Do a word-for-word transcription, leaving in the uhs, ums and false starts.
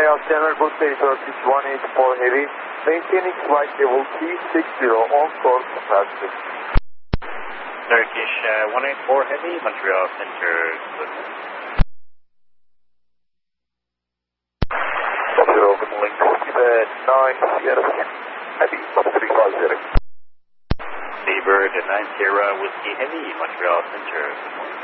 Montreal Center, good day, Turkish one eighty-four Heavy, maintaining flight level T sixty on course capacity. Turkish uh, one eighty-four Heavy, Montreal Center, good. Zero, good morning, Seabird nine Sierra Heavy, three five zero. Seabird nine Sierra Whiskey Heavy, Montreal Center, good morning.